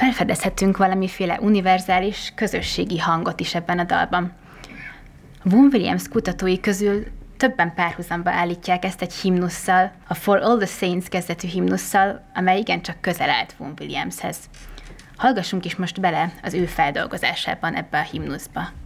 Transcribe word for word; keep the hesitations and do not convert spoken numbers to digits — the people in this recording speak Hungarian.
felfedezhetünk valamiféle univerzális, közösségi hangot is ebben a dalban. Vaughan Williams kutatói közül többen párhuzamba állítják ezt egy himnusszal, a For All the Saints kezdetű himnusszal, amely igencsak közel állt Vaughan Williamshez. Hallgassunk is most bele az ő feldolgozásában ebbe a himnuszba.